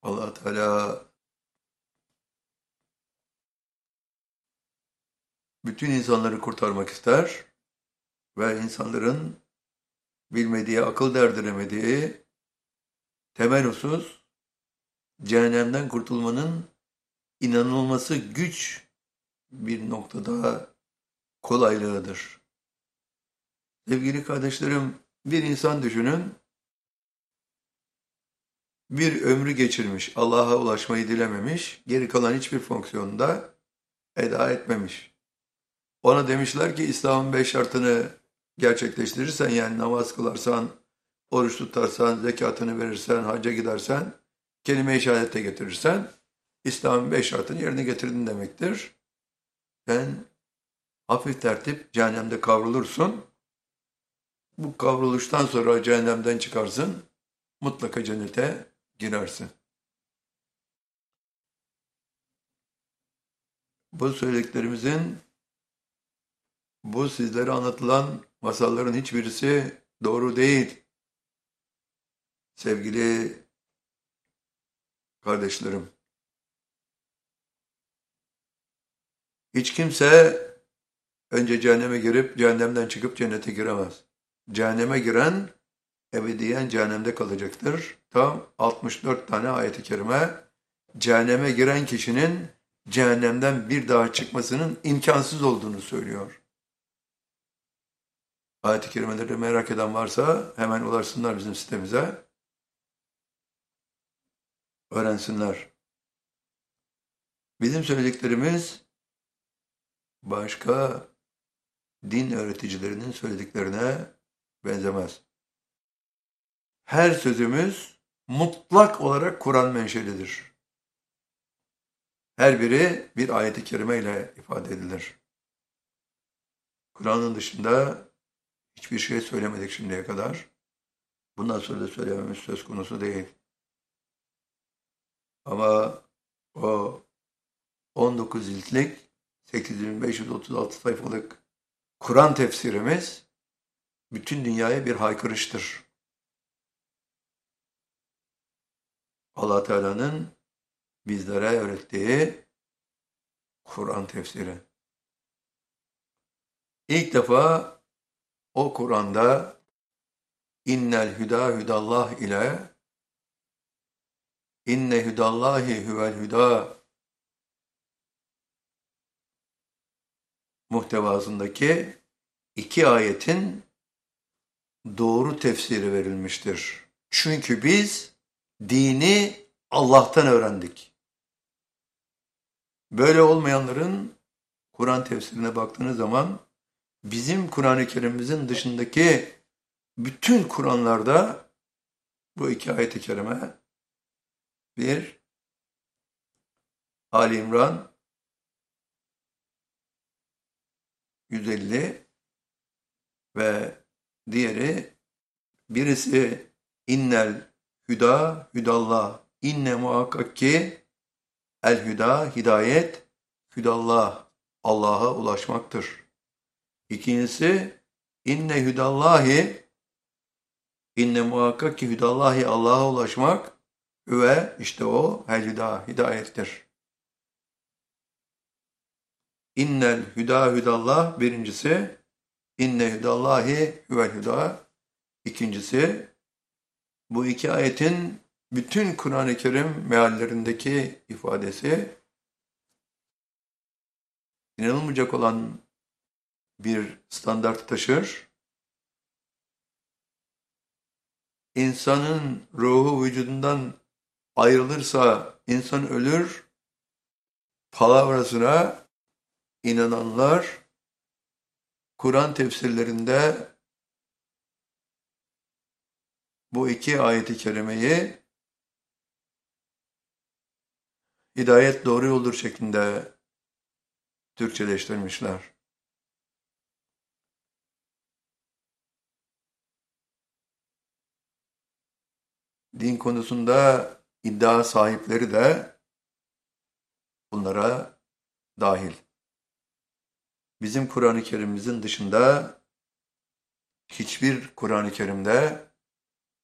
Allah Teala bütün insanları kurtarmak ister ve insanların bilmediği, akıl erdiremediği temel husus cehennemden kurtulmanın inanılması güç bir noktada kolaylığıdır. Sevgili kardeşlerim, bir insan düşünün, bir ömrü geçirmiş, Allah'a ulaşmayı dilememiş, geri kalan hiçbir fonksiyonda eda etmemiş. Ona demişler ki İslam'ın 5 şartını gerçekleştirirsen, yani namaz kılarsan, oruç tutarsan, zekatını verirsen, hacca gidersen, kelime-i şehadete getirirsen, İslam'ın 5 şartını yerine getirdin demektir. Sen hafif tertip cehennemde kavrulursun. Bu kavruluştan sonra cehennemden çıkarsın, mutlaka cennete girersin. Bu söylediklerimizin, bu sizlere anlatılan masalların hiçbirisi doğru değil. Sevgili kardeşlerim, hiç kimse önce cehenneme girip cehennemden çıkıp cennete giremez. Cehenneme giren ebediyen cehennemde kalacaktır. Tam 64 tane ayet-i kerime cehenneme giren kişinin cehennemden bir daha çıkmasının imkansız olduğunu söylüyor. Ayet-i kerimeleri merak eden varsa hemen ulaşsınlar bizim sitemize. Öğrensinler. Bizim söylediklerimiz başka din öğreticilerinin söylediklerine benzemez. Her sözümüz mutlak olarak Kur'an menşelidir. Her biri bir ayet-i kerime ile ifade edilir. Kur'an'ın dışında hiçbir şey söylemedik şimdiye kadar. Bundan sonra da söylememiz söz konusu değil. Ama o 19 ciltlik 8536 sayfalık Kur'an tefsirimiz bütün dünyaya bir haykırıştır. Allah Teala'nın bizlere öğrettiği Kur'an tefsiri. İlk defa o Kur'an'da innel hüda hüdallah ile inne hüdallahi huvel hüda muhtevasındaki iki ayetin doğru tefsiri verilmiştir. Çünkü biz dini Allah'tan öğrendik. Böyle olmayanların Kur'an tefsirine baktığınız zaman bizim Kur'an-ı Kerim'imizin dışındaki bütün Kur'anlarda bu iki ayet-i kerime, bir Ali İmran 150 ve diğeri, birisi innel hüda hüdallah, inne muhakkak ki el hüda hidayet, hüdallah Allah'a ulaşmaktır. İkincisi inne hüdallahi, inne muhakkak ki hüdallahi Allah'a ulaşmak ve işte o el hüda hidayettir. İnnel hüda hüdallah birincisi, inne hüdallahi huvel hüda ikincisi. Bu iki ayetin bütün Kur'an-ı Kerim meallerindeki ifadesi inanılmayacak olan bir standart taşır. İnsanın ruhu vücudundan ayrılırsa insan ölür palavrasına inananlar Kur'an tefsirlerinde bu iki ayet-i kerimeyi hidayet doğru yoldur şeklinde Türkçeleştirmişler. Din konusunda iddia sahipleri de bunlara dahil. Bizim Kur'an-ı Kerim'imizin dışında hiçbir Kur'an-ı Kerim'de